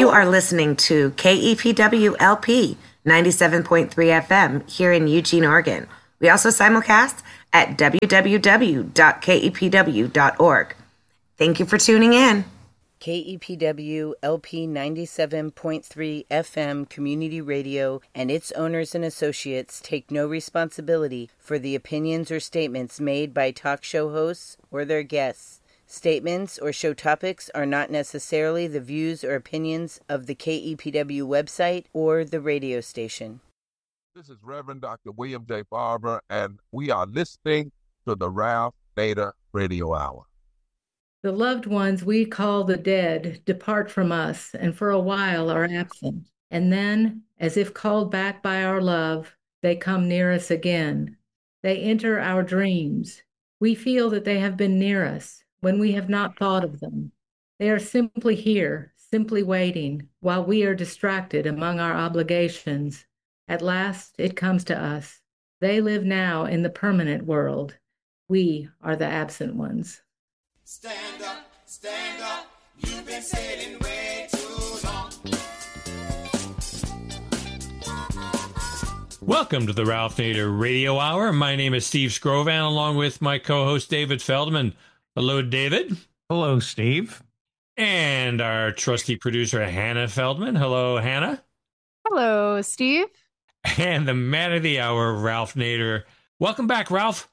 You are listening to KEPW LP 97.3 FM here in Eugene, Oregon. We also simulcast at www.kepw.org. Thank you for tuning in. KEPW LP 97.3 FM Community Radio and its owners and associates take no responsibility for the opinions or statements made by talk show hosts or their guests. Statements or show topics are not necessarily the views or opinions of the KEPW website or the radio station. This is Reverend Dr. William J. Barber, and we are listening to the Ralph Nader Radio Hour. The loved ones we call the dead depart from us and for a while are absent. And then, as if called back by our love, they come near us again. They enter our dreams. We feel that they have been near us when we have not thought of them. They are simply here, simply waiting, while we are distracted among our obligations. At last, it comes to us. They live now in the permanent world. We are the absent ones. Stand up, you've been sitting way too long. Welcome to the Ralph Nader Radio Hour. My name is Steve Scrovan, along with my co-host David Feldman. Hello, David. Hello, Steve. And our trusty producer, Hannah Feldman. Hello, Hannah. Hello, Steve. And the man of the hour, Ralph Nader. Welcome back, Ralph.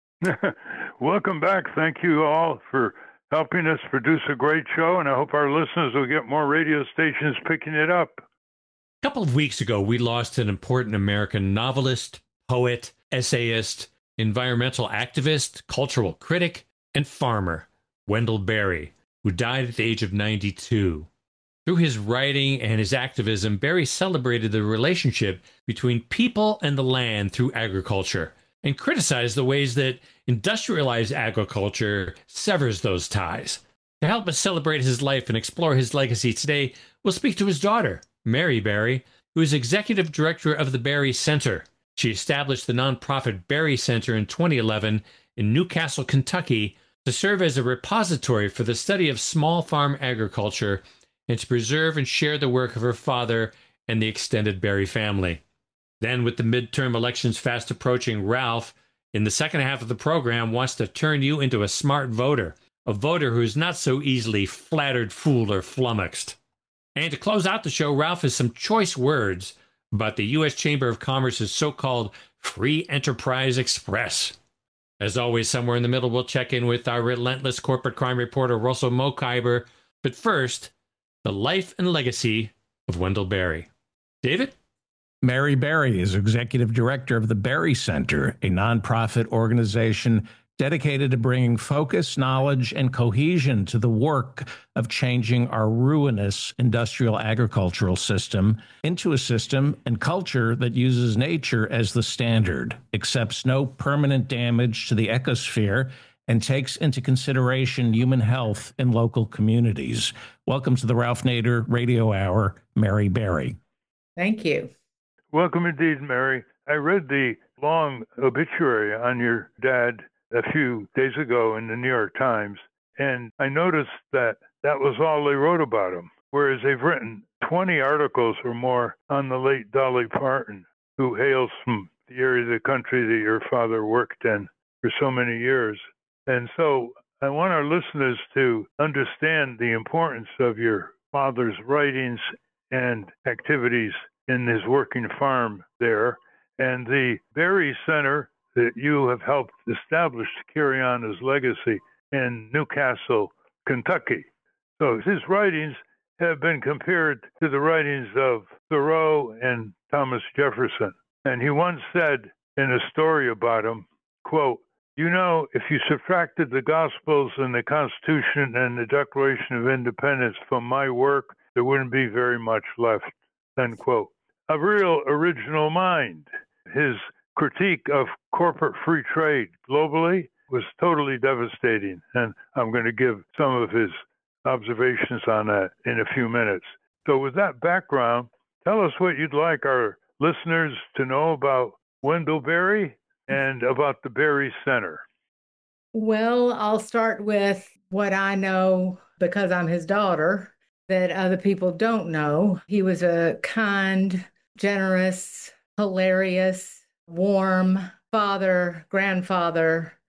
Welcome back. Thank you all for helping us produce a great show, and I hope our listeners will get more radio stations picking it up. A couple of weeks ago, we lost an important American novelist, poet, essayist, environmental activist, cultural critic, and farmer, Wendell Berry, who died at the age of 92. Through his writing and his activism, Berry celebrated the relationship between people and the land through agriculture, and criticized the ways that industrialized agriculture severs those ties. To help us celebrate his life and explore his legacy today, we'll speak to his daughter, Mary Berry, who is executive director of the Berry Center. She established the nonprofit Berry Center in 2011 in Newcastle, Kentucky, to serve as a repository for the study of small farm agriculture and to preserve and share the work of her father and the extended Berry family. Then, with the midterm elections fast approaching, Ralph, in the second half of the program, wants to turn you into a smart voter, a voter who is not so easily flattered, fooled, or flummoxed. And to close out the show, Ralph has some choice words about the U.S. Chamber of Commerce's so-called Free Enterprise Express. As always, somewhere in the middle, we'll check in with our relentless corporate crime reporter, Russell Mokhiber. But first, the life and legacy of Wendell Berry. David? Mary Berry is executive director of the Berry Center, a nonprofit organization dedicated to bringing focus, knowledge, and cohesion to the work of changing our ruinous industrial agricultural system into a system and culture that uses nature as the standard, accepts no permanent damage to the ecosphere, and takes into consideration human health in local communities. Welcome to the Ralph Nader Radio Hour, Mary Berry. Thank you. Welcome indeed, Mary. I read the long obituary on your dad a few days ago in the New York Times, and I noticed that that was all they wrote about him, whereas they've written 20 articles or more on the late Dolly Parton, who hails from the area of the country that your father worked in for so many years. And so I want our listeners to understand the importance of your father's writings and activities in his working farm there, and the Berry Center that you have helped establish to carry on his legacy in Newcastle, Kentucky. So his writings have been compared to the writings of Thoreau and Thomas Jefferson. And he once said in a story about him, quote, "You know, if you subtracted the Gospels and the Constitution and the Declaration of Independence from my work, there wouldn't be very much left," end quote. A real original mind. His critique of corporate free trade globally was totally devastating, and I'm going to give some of his observations on that in a few minutes. So with that background, tell us what you'd like our listeners to know about Wendell Berry and about the Berry Center. Well, I'll start with what I know because I'm his daughter. that other people don't know. He was a kind, generous, hilarious, warm father, grandfather,